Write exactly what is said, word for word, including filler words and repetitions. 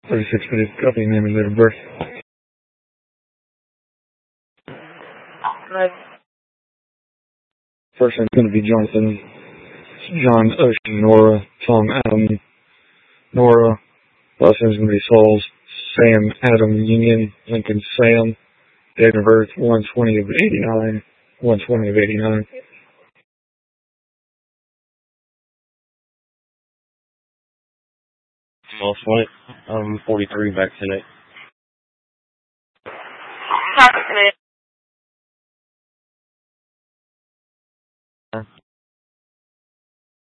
thirty-six minutes, copy, name and date of birth. Right. First name's going to be Jonathan, John, Ocean, Nora, Tom, Adam, Nora. Last name's going to be Sauls, Sam, Adam, Union, Lincoln, Sam. Date of birth, one twenty of eighty-nine, one twenty of eighty-nine. Well, twenty, um, forty-three, vaccinate. Vaccinate.